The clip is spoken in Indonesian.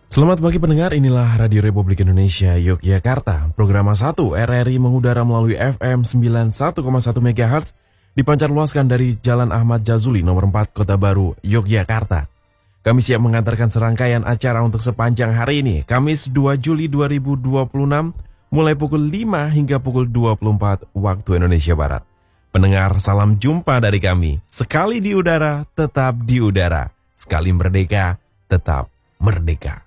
Selamat pagi pendengar, inilah Radio Republik Indonesia Yogyakarta. Program 1 RRI mengudara melalui FM 91,1 MHz dipancar luaskan dari Jalan Ahmad Jazuli nomor 4 Kota Baru, Yogyakarta. Kami siap mengantarkan serangkaian acara untuk sepanjang hari ini, Kamis 2 Juli 2026, mulai pukul 5 hingga pukul 24 waktu Indonesia Barat. Pendengar, salam jumpa dari kami. Sekali di udara, tetap di udara. Sekali merdeka, tetap merdeka.